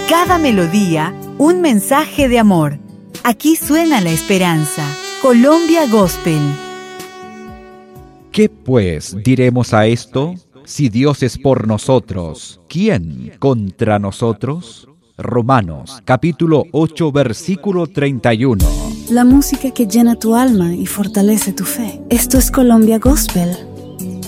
cada melodía, un mensaje de amor. Aquí suena la esperanza. Colombia Gospel. ¿Qué pues diremos a esto? Si Dios es por nosotros, ¿quién contra nosotros? Romanos, capítulo 8, versículo 31. La música que llena tu alma y fortalece tu fe. Esto es Colombia Gospel